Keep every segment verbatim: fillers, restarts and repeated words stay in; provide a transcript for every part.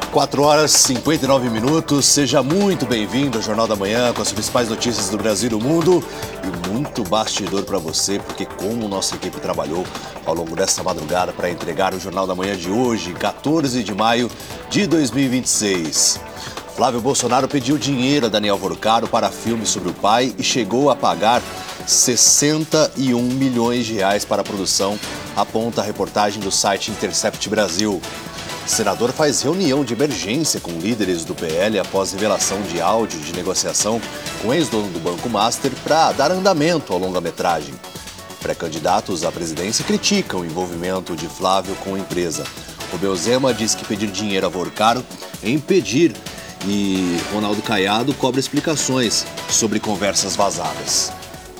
quatro horas e cinquenta e nove minutos, seja muito bem-vindo ao Jornal da Manhã com as principais notícias do Brasil e do mundo e muito bastidor para você, porque como nossa equipe trabalhou ao longo dessa madrugada para entregar o Jornal da Manhã de hoje, quatorze de maio de dois mil e vinte e seis. Flávio Bolsonaro pediu dinheiro a Daniel Vorcaro para filme sobre o pai e chegou a pagar sessenta e um milhões de reais para a produção, aponta a reportagem do site Intercept Brasil. O senador faz reunião de emergência com líderes do P L após revelação de áudio de negociação com o ex-dono do Banco Master para dar andamento ao longa-metragem. Pré-candidatos à presidência criticam o envolvimento de Flávio com a empresa. Rubem Zema diz que pedir dinheiro a Vorcaro é impedir e Ronaldo Caiado cobra explicações sobre conversas vazadas.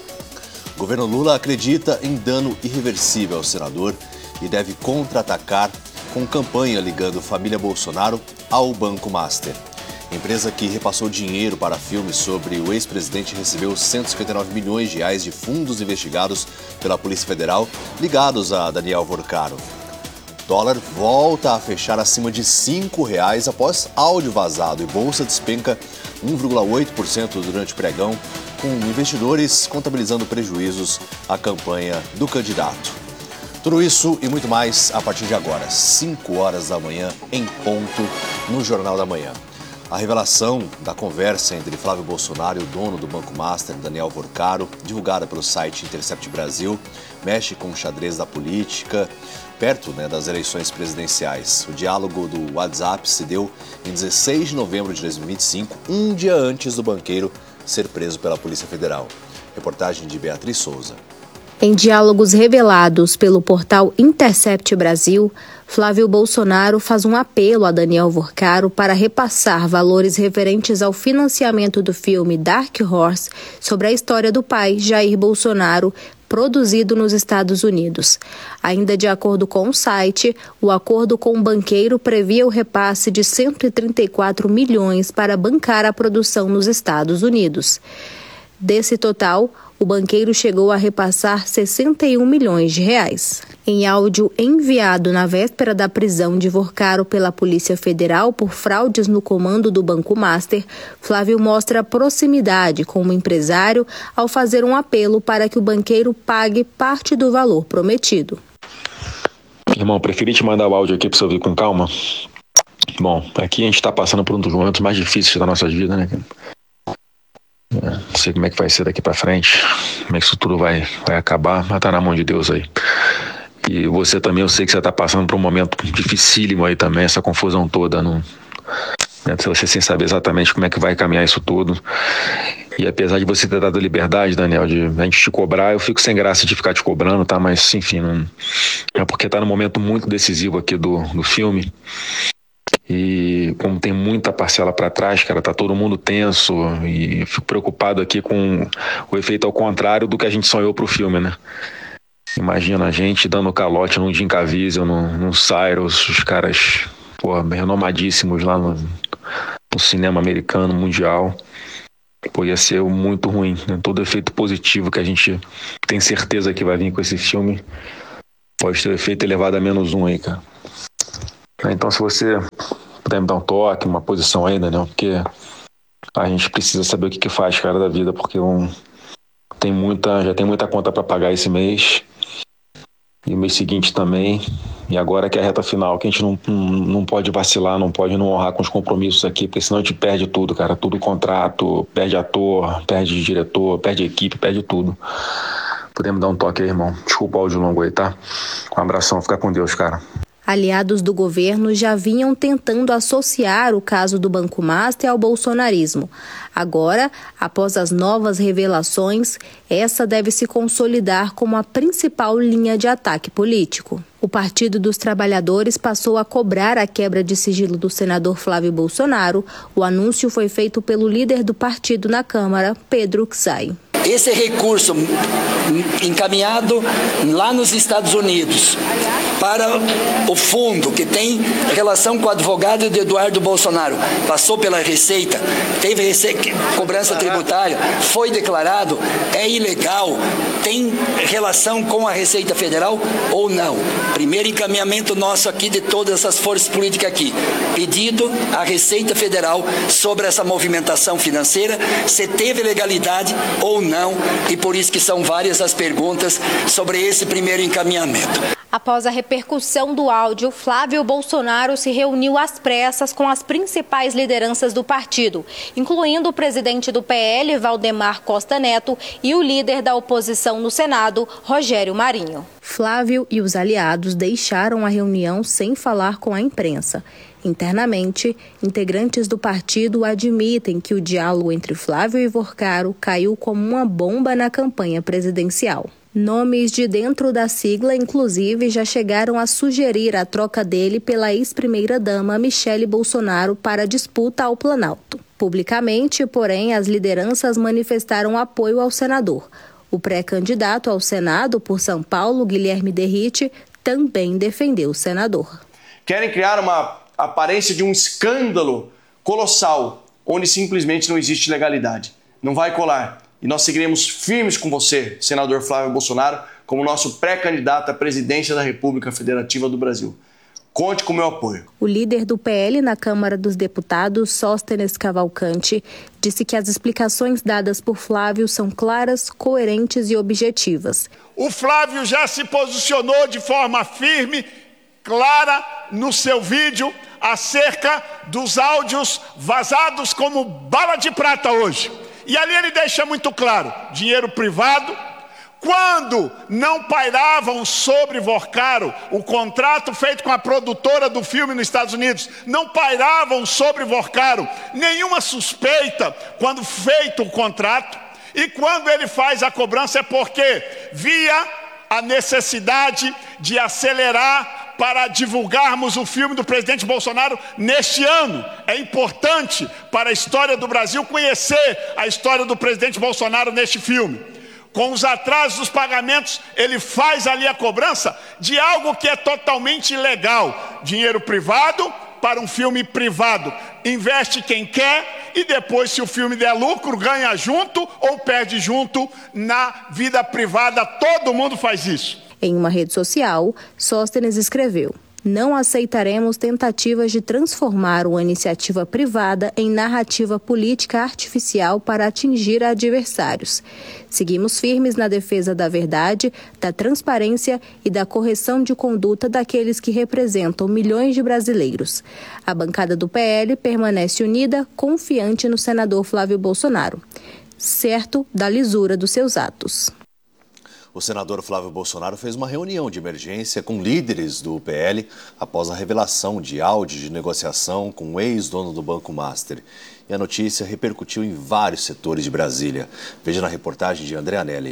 O governo Lula acredita em dano irreversível ao senador e deve contra-atacar com campanha ligando família Bolsonaro ao Banco Master. A empresa que repassou dinheiro para filmes sobre o ex-presidente recebeu cento e cinquenta e nove milhões de reais de fundos investigados pela Polícia Federal ligados a Daniel Vorcaro. O dólar volta a fechar acima de cinco reais após áudio vazado e bolsa despenca um vírgula oito por cento durante o pregão, com investidores contabilizando prejuízos à campanha do candidato. Tudo isso e muito mais a partir de agora, cinco horas da manhã, em ponto, no Jornal da Manhã. A revelação da conversa entre Flávio Bolsonaro e o dono do Banco Master, Daniel Vorcaro, divulgada pelo site Intercept Brasil, mexe com o xadrez da política, perto né, das eleições presidenciais. O diálogo do WhatsApp se deu em dezesseis de novembro de dois mil e vinte e cinco, um dia antes do banqueiro ser preso pela Polícia Federal. Reportagem de Beatriz Souza. Em diálogos revelados pelo portal Intercept Brasil, Flávio Bolsonaro faz um apelo a Daniel Vorcaro para repassar valores referentes ao financiamento do filme Dark Horse sobre a história do pai, Jair Bolsonaro, produzido nos Estados Unidos. Ainda de acordo com o site, o acordo com o banqueiro previa o repasse de cento e trinta e quatro milhões para bancar a produção nos Estados Unidos. Desse total, o banqueiro chegou a repassar sessenta e um milhões de reais. Em áudio enviado na véspera da prisão de Vorcaro pela Polícia Federal por fraudes no comando do Banco Master, Flávio mostra proximidade com o empresário ao fazer um apelo para que o banqueiro pague parte do valor prometido. Irmão, preferi te mandar o áudio aqui para você ouvir com calma. Bom, aqui a gente está passando por um dos momentos mais difíceis da nossa vida, né? Não sei como é que vai ser daqui pra frente, como é que isso tudo vai, vai acabar, mas tá na mão de Deus aí. E você também, eu sei que você tá passando por um momento dificílimo aí também, essa confusão toda, não, né? Você sem saber exatamente como é que vai caminhar isso tudo. E apesar de você ter dado liberdade, Daniel, de a gente te cobrar, eu fico sem graça de ficar te cobrando, tá? Mas enfim, não, é porque tá num momento muito decisivo aqui do, do filme. E como tem muita parcela para trás, cara, tá todo mundo tenso e fico preocupado aqui com o efeito ao contrário do que a gente sonhou pro filme, né? Imagina a gente dando calote num Jim Caviezel, num, num Cyrus, os caras, pô, renomadíssimos lá no, no cinema americano, mundial. Pô, ia ser muito ruim, né? Todo efeito positivo que a gente tem certeza que vai vir com esse filme pode ter o efeito elevado a menos um aí, cara. Então, se você puder me dar um toque, uma posição aí, Daniel, porque a gente precisa saber o que, que faz, cara, da vida, porque um, tem muita, já tem muita conta para pagar esse mês, e o mês seguinte também, e agora que é a reta final, que a gente não, não, não pode vacilar, não pode não honrar com os compromissos aqui, porque senão a gente perde tudo, cara, tudo contrato, perde ator, perde diretor, perde equipe, perde tudo. Podemos dar um toque aí, irmão? Desculpa o áudio longo aí, tá? Um abração, fica com Deus, cara. Aliados do governo já vinham tentando associar o caso do Banco Master ao bolsonarismo. Agora, após as novas revelações, essa deve se consolidar como a principal linha de ataque político. O Partido dos Trabalhadores passou a cobrar a quebra de sigilo do senador Flávio Bolsonaro. O anúncio foi feito pelo líder do partido na Câmara, Pedro Csai. esse recurso encaminhado lá nos Estados Unidos para o fundo que tem relação com o advogado de Eduardo Bolsonaro, passou pela Receita, teve receita, cobrança tributária, foi declarado, é ilegal, tem relação com a Receita Federal ou não? Primeiro encaminhamento nosso aqui de todas essas forças políticas aqui, pedido à Receita Federal sobre essa movimentação financeira, se teve legalidade ou não, e por isso que são várias as perguntas sobre esse primeiro encaminhamento. Após a repercussão do áudio, Flávio Bolsonaro se reuniu às pressas com as principais lideranças do partido, incluindo o presidente do P L, Valdemar Costa Neto, e o líder da oposição no Senado, Rogério Marinho. Flávio e os aliados deixaram a reunião sem falar com a imprensa. Internamente, integrantes do partido admitem que o diálogo entre Flávio e Vorcaro caiu como uma bomba na campanha presidencial. Nomes de dentro da sigla, inclusive, já chegaram a sugerir a troca dele pela ex-primeira-dama Michele Bolsonaro para a disputa ao Planalto. Publicamente, porém, as lideranças manifestaram apoio ao senador. O pré-candidato ao Senado por São Paulo, Guilherme Derrite, também defendeu o senador. Querem criar uma aparência de um escândalo colossal, onde simplesmente não existe legalidade. Não vai colar. E nós seguiremos firmes com você, senador Flávio Bolsonaro, como nosso pré-candidato à presidência da República Federativa do Brasil. Conte com o meu apoio. O líder do P L na Câmara dos Deputados, Sóstenes Cavalcante, disse que as explicações dadas por Flávio são claras, coerentes e objetivas. O Flávio já se posicionou de forma firme, clara, no seu vídeo, acerca dos áudios vazados como bala de prata hoje. E ali ele deixa muito claro, dinheiro privado. Quando não pairavam sobre Vorcaro, o contrato feito com a produtora do filme nos Estados Unidos, não pairavam sobre Vorcaro nenhuma suspeita quando feito o contrato. E quando ele faz a cobrança é porque via a necessidade de acelerar para divulgarmos o filme do presidente Bolsonaro neste ano. É importante para a história do Brasil conhecer a história do presidente Bolsonaro neste filme. Com os atrasos dos pagamentos, ele faz ali a cobrança de algo que é totalmente ilegal. Dinheiro privado para um filme privado. Investe quem quer e depois, se o filme der lucro, ganha junto ou perde junto na vida privada. Todo mundo faz isso. Em uma rede social, Sóstenes escreveu: "Não aceitaremos tentativas de transformar uma iniciativa privada em narrativa política artificial para atingir adversários. Seguimos firmes na defesa da verdade, da transparência e da correção de conduta daqueles que representam milhões de brasileiros." A bancada do P L permanece unida, confiante no senador Flávio Bolsonaro, certo da lisura dos seus atos. O senador Flávio Bolsonaro fez uma reunião de emergência com líderes do P L após a revelação de áudio de negociação com o ex-dono do Banco Master. E a notícia repercutiu em vários setores de Brasília. Veja na reportagem de André Anelli.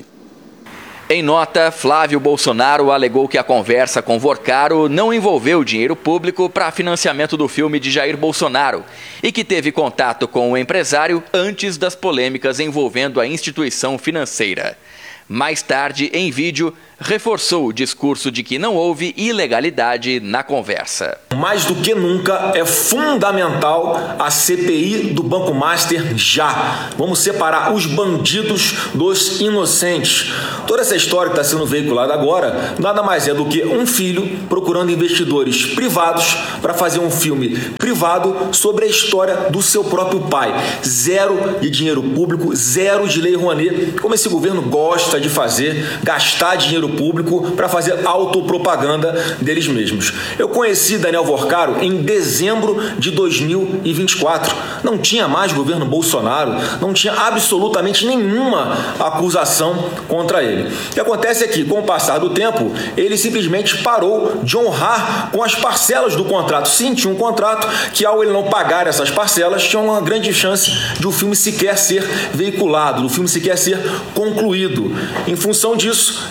Em nota, Flávio Bolsonaro alegou que a conversa com Vorcaro não envolveu dinheiro público para financiamento do filme de Jair Bolsonaro e que teve contato com o empresário antes das polêmicas envolvendo a instituição financeira. Mais tarde, em vídeo, reforçou o discurso de que não houve ilegalidade na conversa. Mais do que nunca, é fundamental a C P I do Banco Master já. Vamos separar os bandidos dos inocentes. Toda essa história que está sendo veiculada agora nada mais é do que um filho procurando investidores privados para fazer um filme privado sobre a história do seu próprio pai. Zero de dinheiro público, zero de lei Rouanet, como esse governo gosta de fazer, gastar dinheiro público para fazer autopropaganda deles mesmos. Eu conheci Daniel Vorcaro em dezembro de dois mil e vinte e quatro. Não tinha mais governo Bolsonaro, não tinha absolutamente nenhuma acusação contra ele. O que acontece é que, com o passar do tempo, ele simplesmente parou de honrar com as parcelas do contrato. Sim, tinha um contrato que, ao ele não pagar essas parcelas, tinha uma grande chance de o filme sequer ser veiculado, do filme sequer ser concluído. Em função disso, inclusive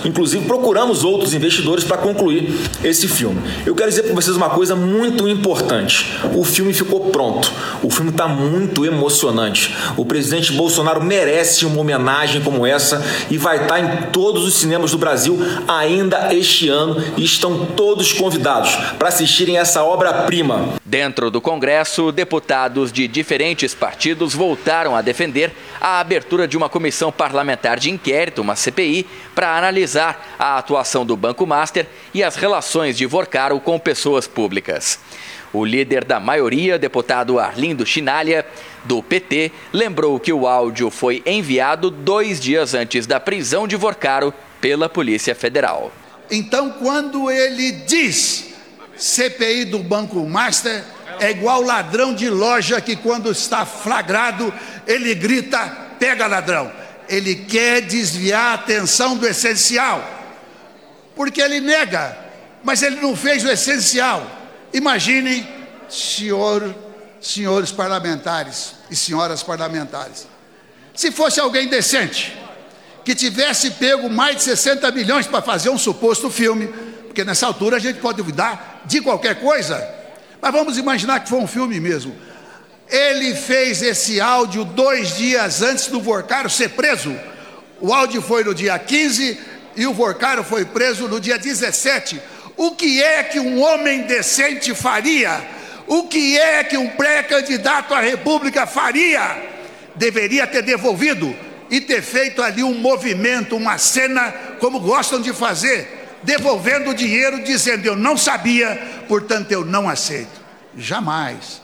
procuramos outros investidores para concluir esse filme. Eu quero dizer para vocês uma coisa muito importante. O filme ficou pronto. O filme está muito emocionante. O presidente Bolsonaro merece uma homenagem como essa e vai estar em todos os cinemas do Brasil ainda este ano e estão todos convidados para assistirem essa obra-prima. Dentro do Congresso, deputados de diferentes partidos voltaram a defender a abertura de uma comissão parlamentar de inquérito, uma C P I, para analisar a atuação do Banco Master e as relações de Vorcaro com pessoas públicas. O líder da maioria, deputado Arlindo Chinalha, do P T, lembrou que o áudio foi enviado dois dias antes da prisão de Vorcaro pela Polícia Federal. Então, quando ele diz C P I do Banco Master, é igual ladrão de loja que quando está flagrado, ele grita, pega ladrão. Ele quer desviar a atenção do essencial, porque ele nega, mas ele não fez o essencial. Imaginem, senhor, senhores parlamentares e senhoras parlamentares, se fosse alguém decente, que tivesse pego mais de sessenta milhões para fazer um suposto filme, porque nessa altura a gente pode duvidar de qualquer coisa, mas vamos imaginar que foi um filme mesmo. Ele fez esse áudio dois dias antes do Vorcaro ser preso. O áudio foi no dia quinze e o Vorcaro foi preso no dia dezessete. O que é que um homem decente faria? O que é que um pré-candidato à República faria? Deveria ter devolvido e ter feito ali um movimento, uma cena, como gostam de fazer, devolvendo o dinheiro, dizendo, eu não sabia, portanto eu não aceito. Jamais,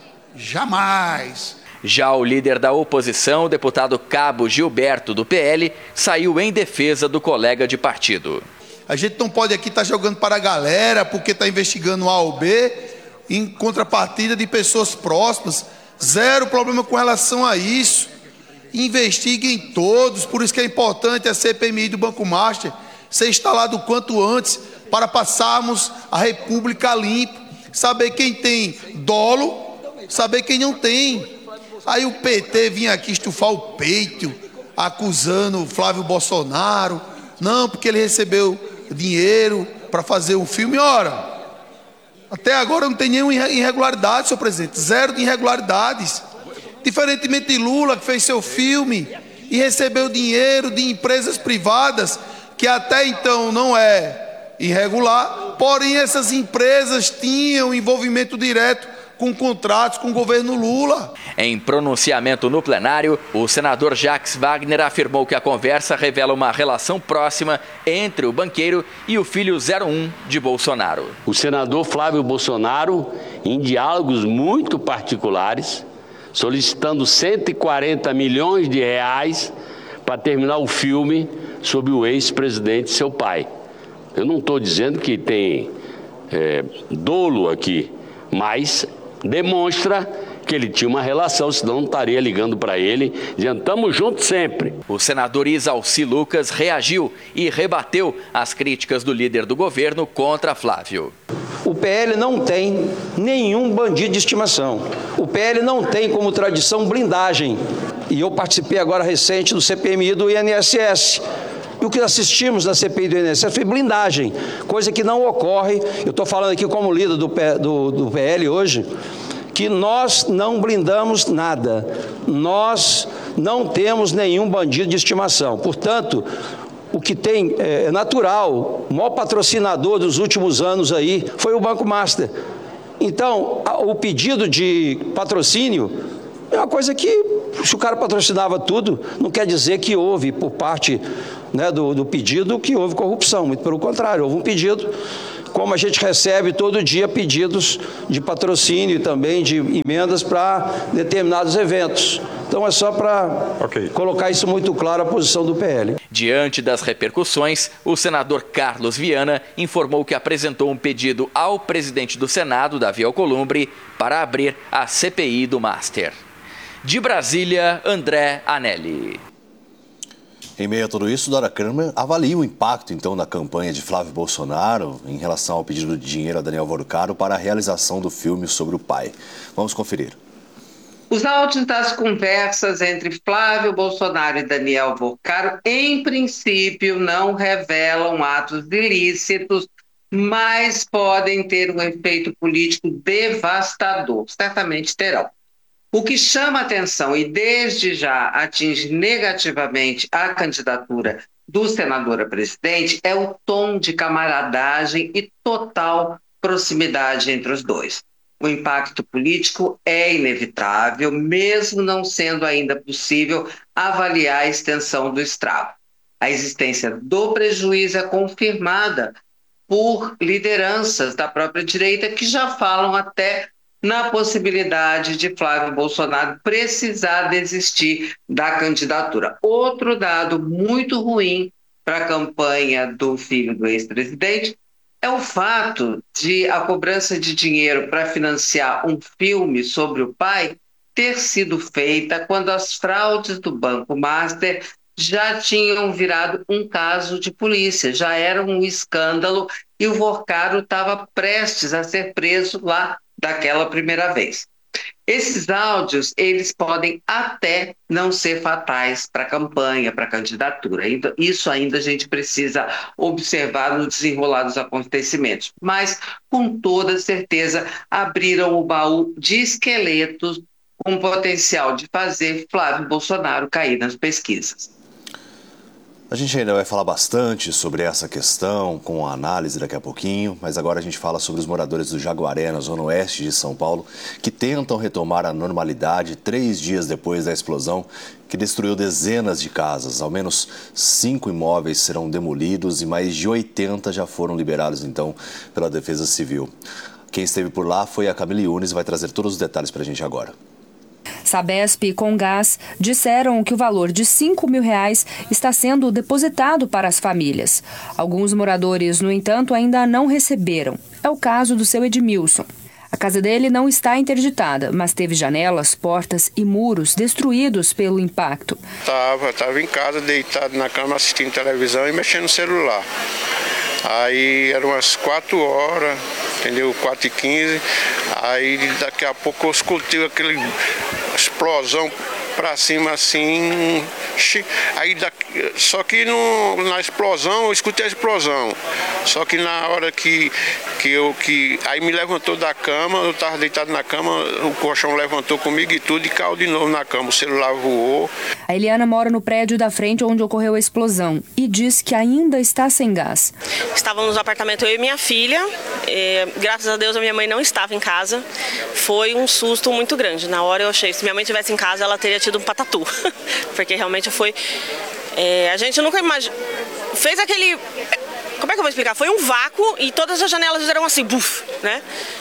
jamais. Já o líder da oposição, o deputado Cabo Gilberto, do P L, saiu em defesa do colega de partido. A gente não pode aqui estar jogando para a galera, porque está investigando A ou B, em contrapartida de pessoas próximas. Zero problema com relação a isso. Investiguem todos, por isso que é importante a C P M I do Banco Master ser instalado o quanto antes, para passarmos a República limpo, saber quem tem dolo, saber quem não tem. Aí o P T vinha aqui estufar o peito, acusando o Flávio Bolsonaro, não, porque ele recebeu dinheiro para fazer o filme. Ora, até agora não tem nenhuma irregularidade, senhor presidente, zero de irregularidades. Diferentemente de Lula, que fez seu filme e recebeu dinheiro de empresas privadas, que até então não é irregular, porém essas empresas tinham envolvimento direto com contratos com o governo Lula. Em pronunciamento no plenário, o senador Jacques Wagner afirmou que a conversa revela uma relação próxima entre o banqueiro e o filho zero um de Bolsonaro. O senador Flávio Bolsonaro, em diálogos muito particulares, solicitando cento e quarenta milhões de reais para terminar o filme sobre o ex-presidente, seu pai. Eu não estou dizendo que tem é, dolo aqui, mas demonstra que ele tinha uma relação, senão não estaria ligando para ele, dizendo, estamos juntos sempre. O senador Isalci Lucas reagiu e rebateu as críticas do líder do governo contra Flávio. O P L não tem nenhum bandido de estimação. O P L não tem como tradição blindagem. E eu participei agora recente do C P M I do I N S S. E o que assistimos na C P I do I N S S foi blindagem, coisa que não ocorre. Eu estou falando aqui como líder do, P, do, do P L hoje, que nós não blindamos nada. Nós não temos nenhum bandido de estimação. Portanto, o que tem é natural, o maior patrocinador dos últimos anos aí foi o Banco Master. Então, o pedido de patrocínio é uma coisa que, se o cara patrocinava tudo, não quer dizer que houve, por parte, né, do, do pedido, que houve corrupção. Muito pelo contrário, houve um pedido, como a gente recebe todo dia pedidos de patrocínio e também de emendas para determinados eventos. Então é só para okay. colocar isso muito claro, a posição do P L. Diante das repercussões, o senador Carlos Viana informou que apresentou um pedido ao presidente do Senado, Davi Alcolumbre, para abrir a C P I do Master. De Brasília, André Anelli. Em meio a tudo isso, Dora Kramer avalia o impacto, então, da campanha de Flávio Bolsonaro em relação ao pedido de dinheiro a Daniel Vorcaro para a realização do filme sobre o pai. Vamos conferir. Os áudios das conversas entre Flávio Bolsonaro e Daniel Vorcaro, em princípio, não revelam atos ilícitos, mas podem ter um efeito político devastador. Certamente terão. O que chama atenção e desde já atinge negativamente a candidatura do senador a presidente é o tom de camaradagem e total proximidade entre os dois. O impacto político é inevitável, mesmo não sendo ainda possível avaliar a extensão do estrago. A existência do prejuízo é confirmada por lideranças da própria direita que já falam até na possibilidade de Flávio Bolsonaro precisar desistir da candidatura. Outro dado muito ruim para a campanha do filho do ex-presidente é o fato de a cobrança de dinheiro para financiar um filme sobre o pai ter sido feita quando as fraudes do Banco Master já tinham virado um caso de polícia, já era um escândalo e o Vorcaro estava prestes a ser preso lá daquela primeira vez. Esses áudios, eles podem até não ser fatais para a campanha, para a candidatura. Isso ainda a gente precisa observar no desenrolar dos acontecimentos. Mas, com toda certeza, abriram o baú de esqueletos com potencial de fazer Flávio Bolsonaro cair nas pesquisas. A gente ainda vai falar bastante sobre essa questão, com a análise daqui a pouquinho, mas agora a gente fala sobre os moradores do Jaguaré, na zona oeste de São Paulo, que tentam retomar a normalidade três dias depois da explosão que destruiu dezenas de casas. Ao menos cinco imóveis serão demolidos e mais de oitenta já foram liberados, então, pela Defesa Civil. Quem esteve por lá foi a Camila Yunes e vai trazer todos os detalhes para a gente agora. Sabesp e Comgás disseram que o valor de cinco mil reais está sendo depositado para as famílias. Alguns moradores, no entanto, ainda não receberam. É o caso do seu Edmilson. A casa dele não está interditada, mas teve janelas, portas e muros destruídos pelo impacto. Estava, estava em casa, deitado na cama, assistindo televisão e mexendo no celular. Aí eram umas quatro horas, entendeu? quatro e quinze. Aí daqui a pouco eu escutei aquele explosão pra cima assim. Aí daqui, só que no, na explosão, eu escutei a explosão. Só que na hora que, que eu que. Aí me levantou da cama, eu estava deitado na cama, o colchão levantou comigo e tudo, e caiu de novo na cama, o celular voou. A Eliana mora no prédio da frente onde ocorreu a explosão e diz que ainda está sem gás. Estávamos no apartamento eu e minha filha, e, graças a Deus a minha mãe não estava em casa. Foi um susto muito grande. Na hora eu achei, se minha mãe estivesse em casa, ela teria tido um patatu, porque realmente foi... É, a gente nunca imaginou... Fez aquele... Como é que eu vou explicar? Foi um vácuo e todas as janelas fizeram assim, buf, né?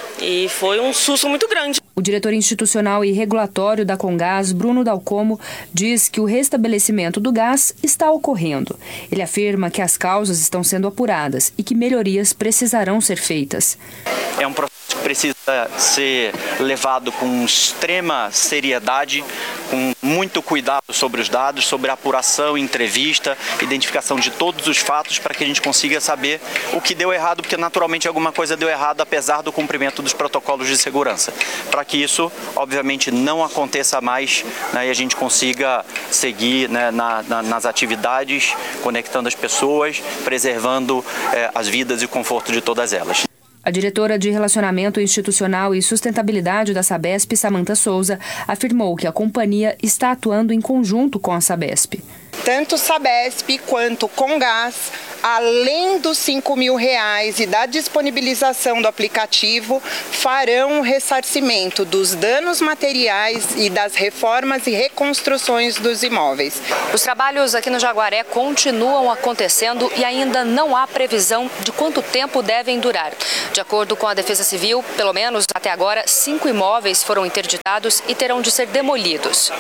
E foi um susto muito grande. O diretor institucional e regulatório da Comgás, Bruno Dalcomo, diz que o restabelecimento do gás está ocorrendo. Ele afirma que as causas estão sendo apuradas e que melhorias precisarão ser feitas. É um processo que precisa ser levado com extrema seriedade, com muito cuidado sobre os dados, sobre a apuração, entrevista, identificação de todos os fatos para que a gente consiga saber o que deu errado, porque naturalmente alguma coisa deu errado apesar do cumprimento dos protocolos de segurança. Para que isso, obviamente, não aconteça mais, né, e a gente consiga seguir, né, na, na, nas atividades, conectando as pessoas, preservando eh, as vidas e o conforto de todas elas. A diretora de Relacionamento Institucional e Sustentabilidade da Sabesp, Samantha Souza, afirmou que a companhia está atuando em conjunto com a Sabesp. Tanto Sabesp quanto Comgás, além dos cinco mil reais e da disponibilização do aplicativo, farão o ressarcimento dos danos materiais e das reformas e reconstruções dos imóveis. Os trabalhos aqui no Jaguaré continuam acontecendo e ainda não há previsão de quanto tempo devem durar. De acordo com a Defesa Civil, pelo menos até agora, cinco imóveis foram interditados e terão de ser demolidos.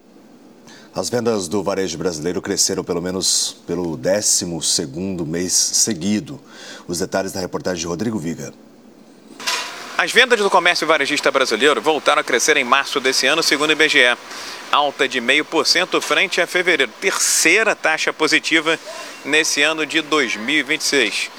As vendas do varejo brasileiro cresceram pelo menos pelo décimo segundo mês seguido. Os detalhes da reportagem de Rodrigo Viga. As vendas do comércio varejista brasileiro voltaram a crescer em março desse ano, segundo o I B G E. Alta de zero vírgula cinco por cento frente a fevereiro. Terceira taxa positiva nesse ano de dois mil e vinte e seis.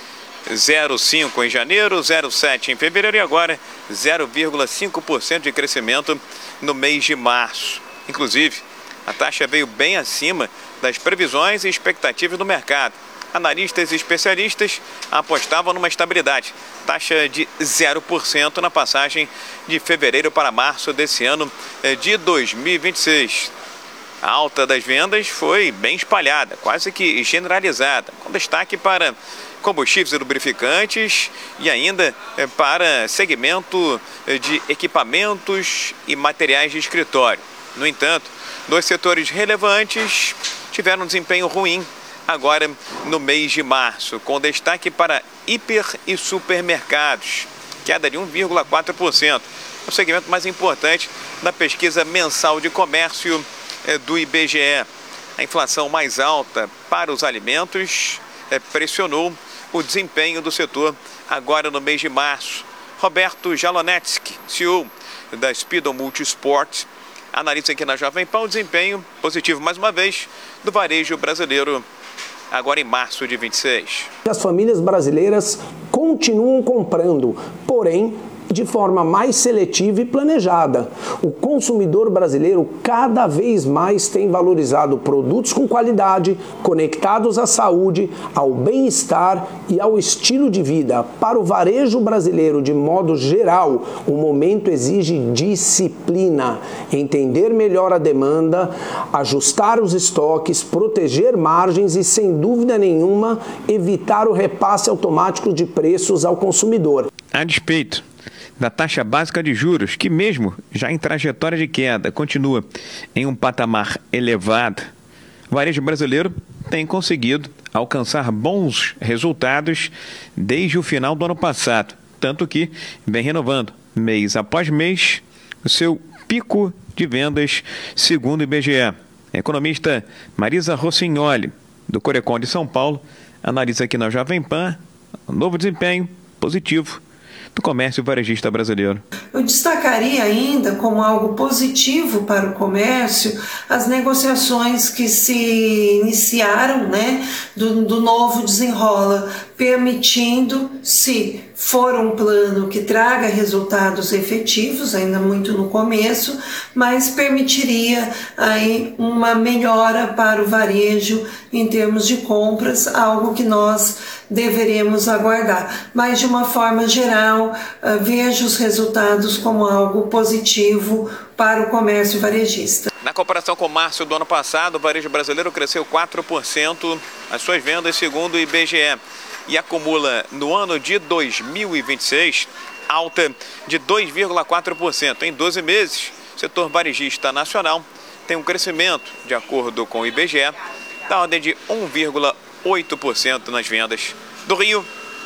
zero vírgula cinco por cento em janeiro, zero vírgula sete por cento em fevereiro e agora zero vírgula cinco por cento de crescimento no mês de março. Inclusive, a taxa veio bem acima das previsões e expectativas do mercado. Analistas e especialistas apostavam numa estabilidade, taxa de zero por cento na passagem de fevereiro para março desse ano de dois mil e vinte e seis. A alta das vendas foi bem espalhada, quase que generalizada, com destaque para combustíveis e lubrificantes e ainda para segmento de equipamentos e materiais de escritório. No entanto, dois setores relevantes tiveram um desempenho ruim agora no mês de março, com destaque para hiper e supermercados, queda de um vírgula quatro por cento. O segmento mais importante da pesquisa mensal de comércio do I B G E. A inflação mais alta para os alimentos pressionou o desempenho do setor agora no mês de março. Roberto Jalonetsky, C E O da Speedo Multisport, analisa aqui na Jovem Pan o desempenho positivo, mais uma vez, do varejo brasileiro agora em março de vinte e seis. As famílias brasileiras continuam comprando, porém de forma mais seletiva e planejada. O consumidor brasileiro cada vez mais tem valorizado produtos com qualidade, conectados à saúde, ao bem-estar e ao estilo de vida. Para o varejo brasileiro, de modo geral, o momento exige disciplina, entender melhor a demanda, ajustar os estoques, proteger margens e, sem dúvida nenhuma, evitar o repasse automático de preços ao consumidor. A despeito da taxa básica de juros, que mesmo já em trajetória de queda, continua em um patamar elevado, o varejo brasileiro tem conseguido alcançar bons resultados desde o final do ano passado, tanto que vem renovando, mês após mês, o seu pico de vendas, segundo o I B G E. A economista Marisa Rossignoli, do Corecon de São Paulo, analisa aqui na Jovem Pan um novo desempenho positivo do comércio varejista brasileiro. Eu destacaria ainda como algo positivo para o comércio as negociações que se iniciaram, né, do, do novo desenrola, permitindo, se for um plano que traga resultados efetivos, ainda muito no começo, mas permitiria aí uma melhora para o varejo em termos de compras, algo que nós deveremos aguardar. Mas, de uma forma geral, uh, vejo os resultados como algo positivo para o comércio varejista. Na comparação com março do ano passado, o varejo brasileiro cresceu quatro por cento as suas vendas, segundo o I B G E, e acumula no ano de dois mil e vinte e seis alta de dois vírgula quatro por cento. Em doze meses, o setor varejista nacional tem um crescimento, de acordo com o I B G E, da ordem de um vírgula oito por cento nas vendas. Do Rio,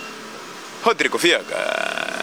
Rodrigo Viega.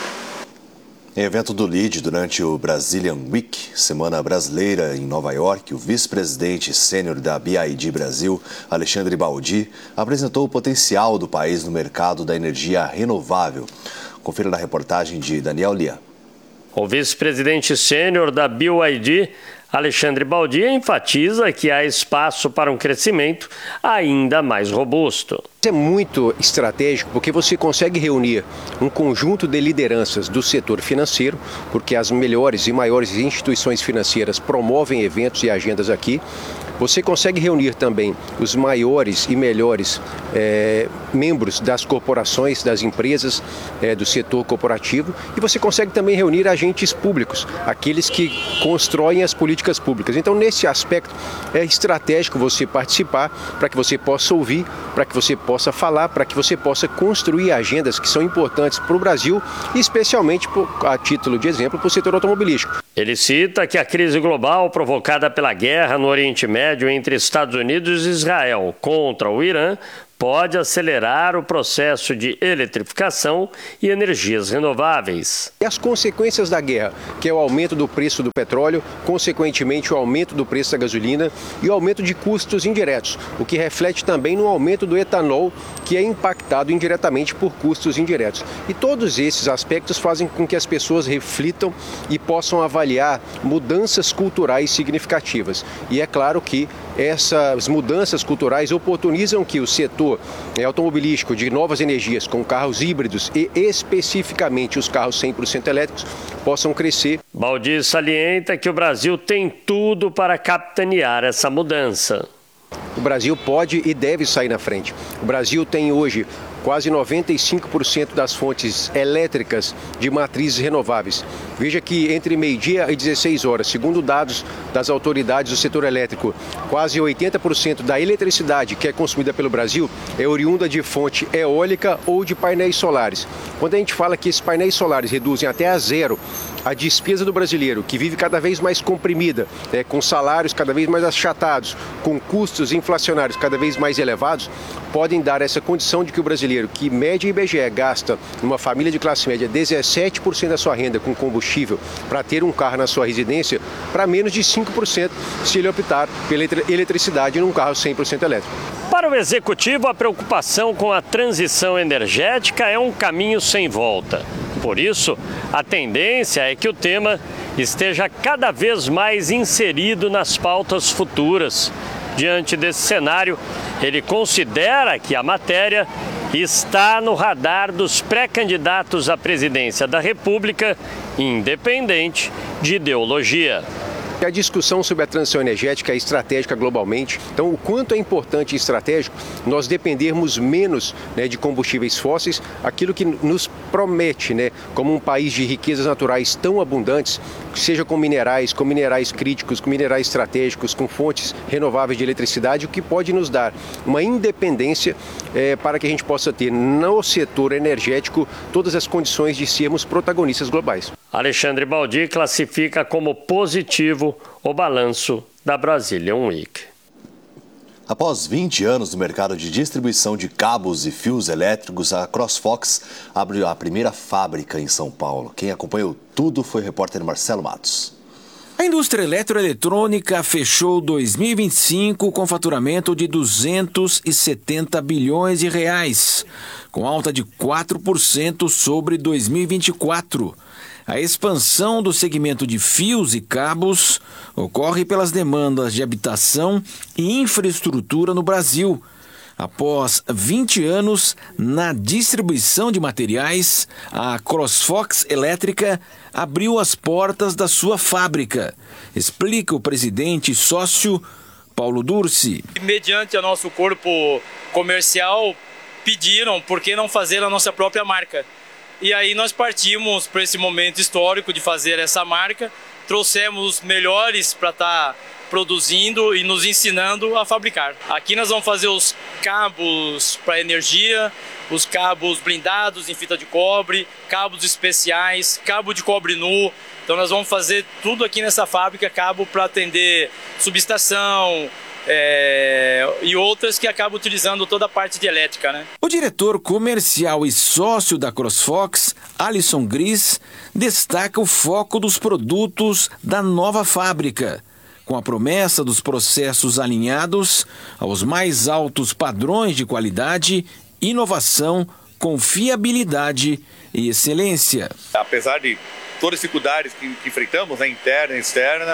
Em evento do L I D durante o Brazilian Week, Semana Brasileira em Nova York, o vice-presidente sênior da B I D Brasil, Alexandre Baldi, apresentou o potencial do país no mercado da energia renovável. Confira na reportagem de Daniel Lia. O vice-presidente sênior da B I D, Alexandre Baldi, enfatiza que há espaço para um crescimento ainda mais robusto. É muito estratégico porque você consegue reunir um conjunto de lideranças do setor financeiro, porque as melhores e maiores instituições financeiras promovem eventos e agendas aqui. Você consegue reunir também os maiores e melhores é, membros das corporações, das empresas, é, do setor corporativo, e você consegue também reunir agentes públicos, aqueles que constroem as políticas públicas. Então, nesse aspecto, é estratégico você participar para que você possa ouvir, para que você possa falar, para que você possa construir agendas que são importantes para o Brasil, e especialmente, a título de exemplo, para o setor automobilístico. Ele cita que a crise global provocada pela guerra no Oriente Médio entre Estados Unidos e Israel contra o Irã pode acelerar o processo de eletrificação e energias renováveis. E as consequências da guerra, que é o aumento do preço do petróleo, consequentemente o aumento do preço da gasolina e o aumento de custos indiretos, o que reflete também no aumento do etanol, que é impactado indiretamente por custos indiretos. E todos esses aspectos fazem com que as pessoas reflitam e possam avaliar mudanças culturais significativas. E é claro que essas mudanças culturais oportunizam que o setor automobilístico de novas energias, com carros híbridos e especificamente os carros cem por cento elétricos, possam crescer. Baldi salienta que o Brasil tem tudo para capitanear essa mudança. O Brasil pode e deve sair na frente. O Brasil tem hoje quase noventa e cinco por cento das fontes elétricas de matrizes renováveis. Veja que entre meio-dia e dezesseis horas, segundo dados das autoridades do setor elétrico, quase oitenta por cento da eletricidade que é consumida pelo Brasil é oriunda de fonte eólica ou de painéis solares. Quando a gente fala que esses painéis solares reduzem até a zero a despesa do brasileiro, que vive cada vez mais comprimida, é, com salários cada vez mais achatados, com custos inflacionários cada vez mais elevados, podem dar essa condição de que o brasileiro, que média I B G E gasta, numa família de classe média, dezessete por cento da sua renda com combustível para ter um carro na sua residência, para menos de cinco por cento se ele optar pela eletricidade num carro cem por cento elétrico. Para o executivo, a preocupação com a transição energética é um caminho sem volta. Por isso, a tendência é que o tema esteja cada vez mais inserido nas pautas futuras. Diante desse cenário, ele considera que a matéria está no radar dos pré-candidatos à presidência da República, independente de ideologia. A discussão sobre a transição energética é estratégica globalmente, então o quanto é importante e estratégico nós dependermos menos, né, de combustíveis fósseis, aquilo que nos promete, né, como um país de riquezas naturais tão abundantes, seja com minerais, com minerais críticos, com minerais estratégicos, com fontes renováveis de eletricidade, o que pode nos dar uma independência é, para que a gente possa ter no setor energético todas as condições de sermos protagonistas globais. Alexandre Baldi classifica como positivo o balanço da Brazilian Week. Após vinte anos no mercado de distribuição de cabos e fios elétricos, a CrossFox abriu a primeira fábrica em São Paulo. Quem acompanhou tudo foi o repórter Marcelo Matos. A indústria eletroeletrônica fechou dois mil e vinte e cinco com faturamento de duzentos e setenta bilhões de reais, com alta de quatro por cento sobre dois mil e vinte e quatro. A expansão do segmento de fios e cabos ocorre pelas demandas de habitação e infraestrutura no Brasil. Após vinte anos na distribuição de materiais, a CrossFox Elétrica abriu as portas da sua fábrica, explica o presidente e sócio Paulo Dursi. Mediante o nosso corpo comercial, pediram por que não fazer a nossa própria marca. E aí nós partimos para esse momento histórico de fazer essa marca, trouxemos os melhores para estar produzindo e nos ensinando a fabricar. Aqui nós vamos fazer os cabos para energia, os cabos blindados em fita de cobre, cabos especiais, cabo de cobre nu. Então nós vamos fazer tudo aqui nessa fábrica, cabo para atender subestação, É, e outras que acabam utilizando toda a parte de elétrica, né? O diretor comercial e sócio da CrossFox, Alisson Gris, destaca o foco dos produtos da nova fábrica, com a promessa dos processos alinhados aos mais altos padrões de qualidade, inovação, confiabilidade e excelência. Apesar de todas as dificuldades que, que enfrentamos, né, interna e externa,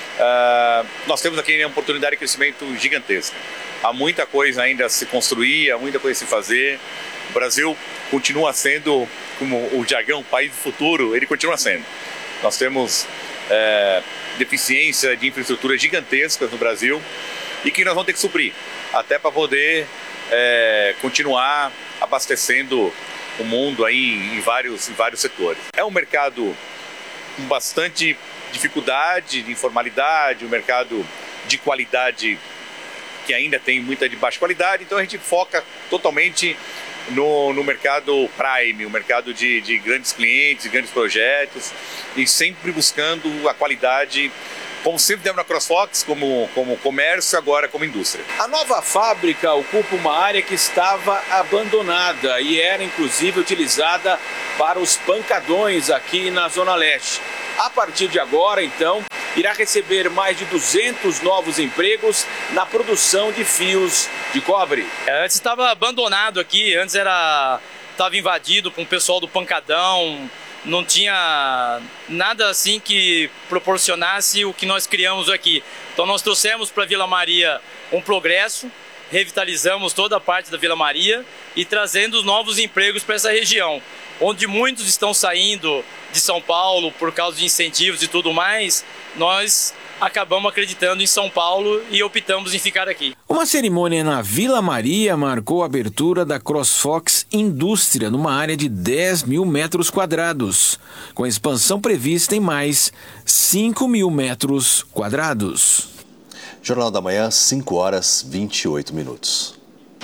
Uh, nós temos aqui uma oportunidade de crescimento gigantesca. Há muita coisa ainda a se construir, há muita coisa a se fazer. O Brasil continua sendo, como o jargão, país do futuro, ele continua sendo. Nós temos é, deficiência de infraestrutura gigantescas no Brasil e que nós vamos ter que suprir, até para poder é, continuar abastecendo o mundo aí em vários, em vários setores. É um mercado com bastante dificuldade, de informalidade, um mercado de qualidade que ainda tem muita de baixa qualidade, então a gente foca totalmente no, no mercado prime, o mercado de, de grandes clientes, grandes projetos, e sempre buscando a qualidade, como sempre demos na CrossFox, como, como comércio, agora como indústria. A nova fábrica ocupa uma área que estava abandonada e era inclusive utilizada para os pancadões aqui na Zona Leste. A partir de agora, então, irá receber mais de duzentos novos empregos na produção de fios de cobre. É, antes estava abandonado aqui, antes era estava invadido com o pessoal do pancadão, não tinha nada assim que proporcionasse o que nós criamos aqui. Então nós trouxemos para Vila Maria um progresso, revitalizamos toda a parte da Vila Maria e trazendo novos empregos para essa região, onde muitos estão saindo de São Paulo por causa de incentivos e tudo mais. Nós acabamos acreditando em São Paulo e optamos em ficar aqui. Uma cerimônia na Vila Maria marcou a abertura da CrossFox Indústria numa área de dez mil metros quadrados, com expansão prevista em mais cinco mil metros quadrados. Jornal da Manhã, cinco horas e vinte e oito minutos.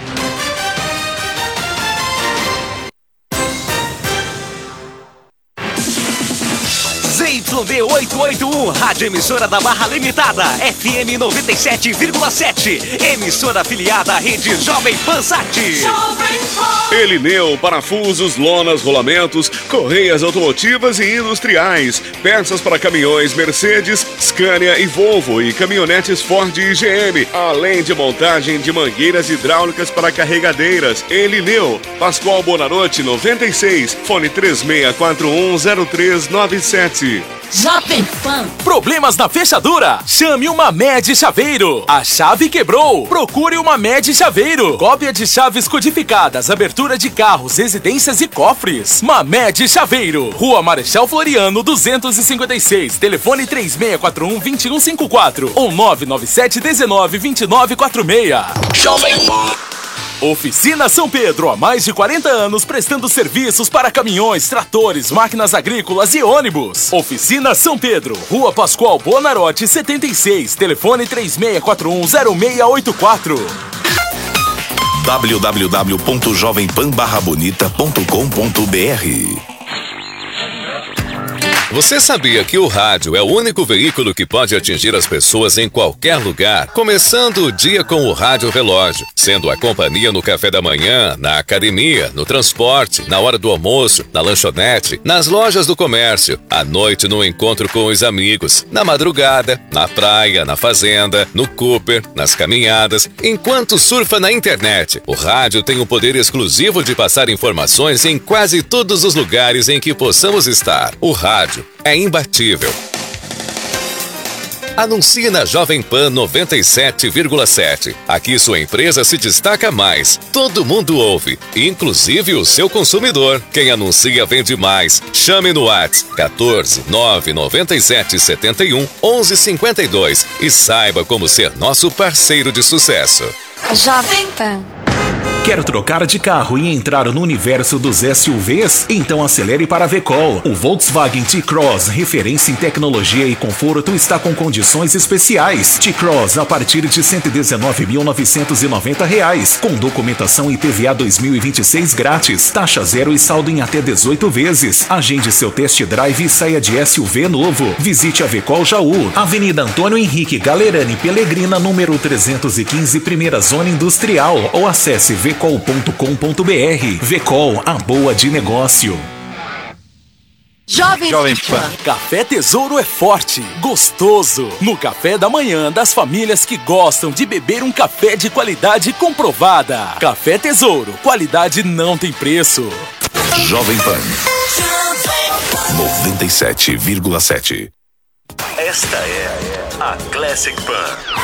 Z Y D oitocentos e oitenta e um, Rádio Emissora da Barra Limitada, F M noventa e sete vírgula sete, emissora afiliada à rede Jovem Pan Sat. Elineu, parafusos, lonas, rolamentos, correias automotivas e industriais, peças para caminhões Mercedes, Scania e Volvo e caminhonetes Ford e G M, além de montagem de mangueiras hidráulicas para carregadeiras. Elineu, Pascoal Bonarotti noventa e seis, fone três seis quatro um zero três nove sete. Jovem Pan. Problemas na fechadura? Chame uma Med Chaveiro. A chave quebrou? Procure uma Med Chaveiro. Cópia de chaves codificadas, abertura de carros, residências e cofres. Mamed Chaveiro. Rua Marechal Floriano, duzentos e cinquenta e seis. Telefone três seis quatro um, dois um cinco quatro ou nove nove sete um nove, dois nove quatro seis. Jovem Pan. Oficina São Pedro, há mais de quarenta anos prestando serviços para caminhões, tratores, máquinas agrícolas e ônibus. Oficina São Pedro, Rua Pascoal Bonarotti setenta e seis, telefone três seis quatro um zero seis oito quatro. w w w ponto jovem pan barra bonita ponto com ponto b r. Você sabia que o rádio é o único veículo que pode atingir as pessoas em qualquer lugar? Começando o dia com o Rádio Relógio, sendo a companhia no café da manhã, na academia, no transporte, na hora do almoço, na lanchonete, nas lojas do comércio, à noite no encontro com os amigos, na madrugada, na praia, na fazenda, no Cooper, nas caminhadas, enquanto surfa na internet. O rádio tem o poder exclusivo de passar informações em quase todos os lugares em que possamos estar. O rádio é imbatível. Anuncie na Jovem Pan noventa e sete vírgula sete. Aqui sua empresa se destaca mais. Todo mundo ouve, inclusive o seu consumidor. Quem anuncia vende mais. Chame no WhatsApp quatorze, nove noventa e sete setenta e um, onze cinquenta e dois e saiba como ser nosso parceiro de sucesso. Jovem Pan. Quer trocar de carro e entrar no universo dos S U Vs? Então acelere para a Vecol. O Volkswagen T-Cross, referência em tecnologia e conforto, está com condições especiais. T-Cross a partir de cento e dezenove mil novecentos e noventa reais, com documentação I P V A dois mil e vinte e seis grátis, taxa zero e saldo em até dezoito vezes. Agende seu test drive e saia de S U V novo. Visite a Vecol Jaú, Avenida Antônio Henrique Galerani Pelegrina, número trezentos e quinze, primeira zona industrial, ou acesse vecol ponto com ponto b r. Vecol, a boa de negócio. Jovem, Jovem Pan. Café Tesouro é forte, gostoso. No café da manhã das famílias que gostam de beber um café de qualidade comprovada. Café Tesouro, qualidade não tem preço. Jovem Pan noventa e sete vírgula sete. Esta é a Classic Pan.